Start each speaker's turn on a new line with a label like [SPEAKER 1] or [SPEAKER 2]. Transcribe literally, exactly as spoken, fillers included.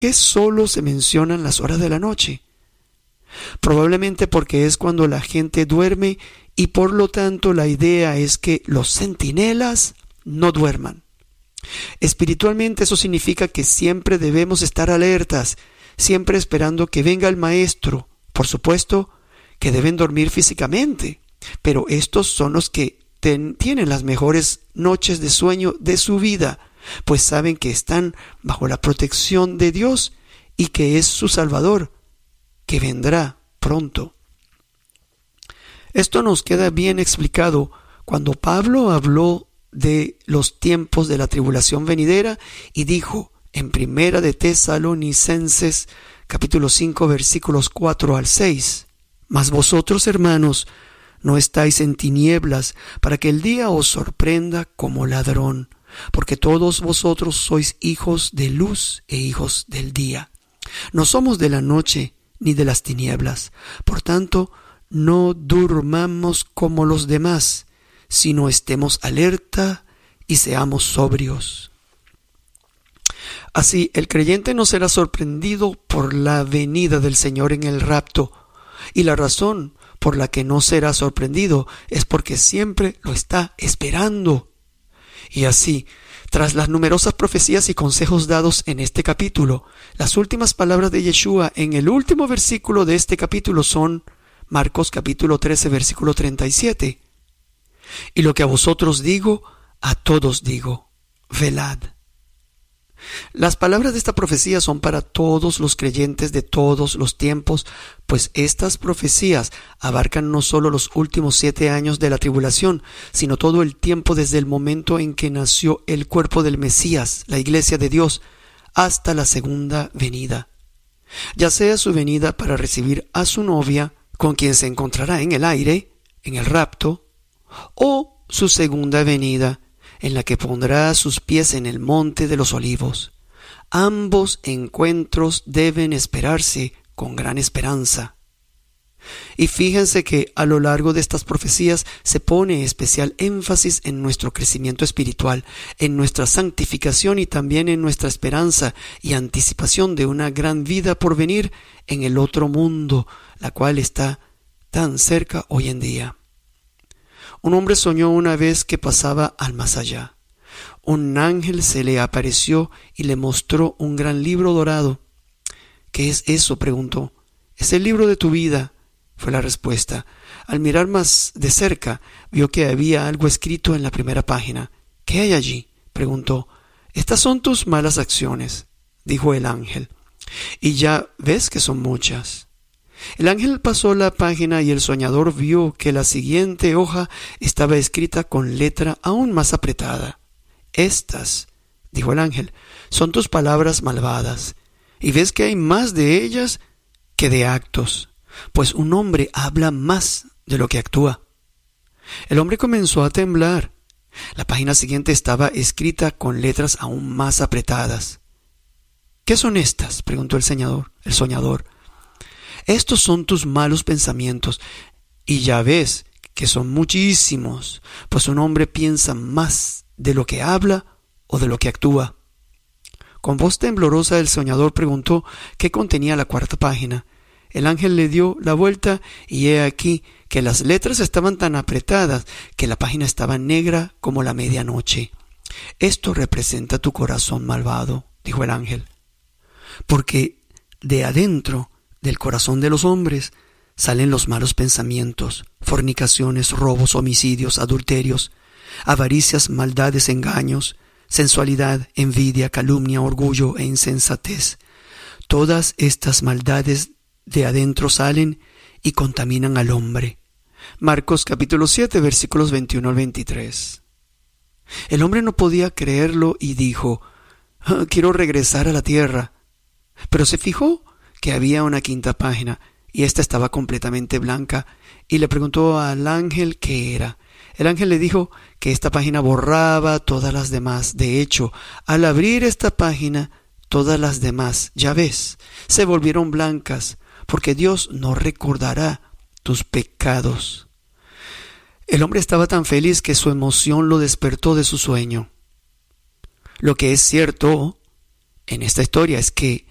[SPEAKER 1] qué solo se mencionan las horas de la noche? Probablemente porque es cuando la gente duerme y por lo tanto la idea es que los centinelas no duerman. Espiritualmente eso significa que siempre debemos estar alertas, siempre esperando que venga el maestro. Por supuesto que deben dormir físicamente, pero estos son los que ten, tienen las mejores noches de sueño de su vida, pues saben que están bajo la protección de Dios y que es su Salvador, que vendrá pronto. Esto nos queda bien explicado cuando Pablo habló de los tiempos de la tribulación venidera y dijo en Primera de Tesalonicenses capítulo cinco versículos cuatro al seis: Mas vosotros, hermanos, no estáis en tinieblas para que el día os sorprenda como ladrón, porque todos vosotros sois hijos de luz e hijos del día. No somos de la noche ni de las tinieblas. Por tanto, no durmamos como los demás, sino estemos alerta y seamos sobrios. Así, el creyente no será sorprendido por la venida del Señor en el rapto, y la razón por la que no será sorprendido es porque siempre lo está esperando. Y así, tras las numerosas profecías y consejos dados en este capítulo, las últimas palabras de Yeshua en el último versículo de este capítulo son Marcos capítulo trece versículo treinta y siete. Y lo que a vosotros digo, a todos digo, velad. Las palabras de esta profecía son para todos los creyentes de todos los tiempos, pues estas profecías abarcan no solo los últimos siete años de la tribulación, sino todo el tiempo desde el momento en que nació el cuerpo del Mesías, la Iglesia de Dios, hasta la segunda venida. Ya sea su venida para recibir a su novia, con quien se encontrará en el aire, en el rapto, o su segunda venida, en la que pondrá sus pies en el monte de los olivos. Ambos encuentros deben esperarse con gran esperanza. Y fíjense que a lo largo de estas profecías se pone especial énfasis en nuestro crecimiento espiritual, en nuestra santificación y también en nuestra esperanza y anticipación de una gran vida por venir en el otro mundo, la cual está tan cerca hoy en día. Un hombre soñó una vez que pasaba al más allá. Un ángel se le apareció y le mostró un gran libro dorado. ¿Qué es eso?, preguntó. «Es el libro de tu vida», fue la respuesta. Al mirar más de cerca, vio que había algo escrito en la primera página. «¿Qué hay allí?», preguntó. «Estas son tus malas acciones», dijo el ángel. «Y ya ves que son muchas». El ángel pasó la página y el soñador vio que la siguiente hoja estaba escrita con letra aún más apretada. «Estas», dijo el ángel, «son tus palabras malvadas, y ves que hay más de ellas que de actos, pues un hombre habla más de lo que actúa». El hombre comenzó a temblar. La página siguiente estaba escrita con letras aún más apretadas. «¿Qué son estas?», preguntó el soñador. El soñador. «Estos son tus malos pensamientos, y ya ves que son muchísimos, pues un hombre piensa más de lo que habla o de lo que actúa». Con voz temblorosa el soñador preguntó qué contenía la cuarta página. El ángel le dio la vuelta y he aquí que las letras estaban tan apretadas que la página estaba negra como la medianoche. «Esto representa tu corazón malvado», dijo el ángel, «porque de adentro del corazón de los hombres salen los malos pensamientos, fornicaciones, robos, homicidios, adulterios, avaricias, maldades, engaños, sensualidad, envidia, calumnia, orgullo e insensatez. Todas estas maldades de adentro salen y contaminan al hombre». Marcos capítulo siete versículos veintiuno al veintitrés. El hombre no podía creerlo y dijo: «Ah, quiero regresar a la tierra». Pero se fijó que había una quinta página y esta estaba completamente blanca y le preguntó al ángel qué era. El ángel le dijo que esta página borraba todas las demás. De hecho, al abrir esta página, todas las demás, ya ves, se volvieron blancas, porque Dios no recordará tus pecados. El hombre estaba tan feliz que su emoción lo despertó de su sueño. Lo que es cierto en esta historia es que